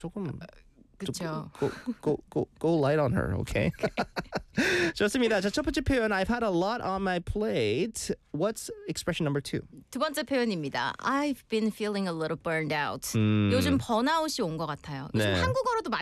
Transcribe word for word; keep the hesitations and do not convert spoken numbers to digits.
조금 그렇죠. Go, go, go, go light on her, okay? 좋습니다. 자, 첫 번째 표현 I've had a lot on my plate. What's expression number two? 두 번째 표현입니다. I've been feeling a little burned out. 음. 요즘 번아웃이 온 것 같아요. 요즘 네. 한국어로도 많이